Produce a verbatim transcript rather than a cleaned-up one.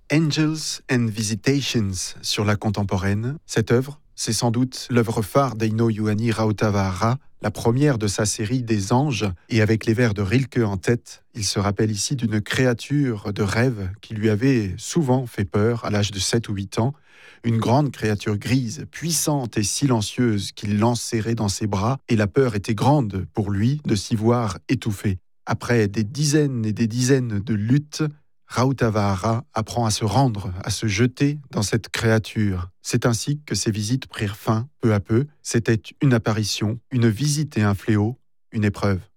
Angels and Visitations sur la contemporaine. Cette œuvre, c'est sans doute l'œuvre phare d'Eino Juhani Rautavaara, la première de sa série des Anges, et avec les vers de Rilke en tête, il se rappelle ici d'une créature de rêve qui lui avait souvent fait peur à l'âge de sept ou huit ans, une grande créature grise, puissante et silencieuse qu'il l'enserrait dans ses bras, et la peur était grande pour lui de s'y voir étouffé. Après des dizaines et des dizaines de luttes, Rautavaara apprend à se rendre, à se jeter dans cette créature. C'est ainsi que ses visites prirent fin, peu à peu. C'était une apparition, une visite et un fléau, une épreuve.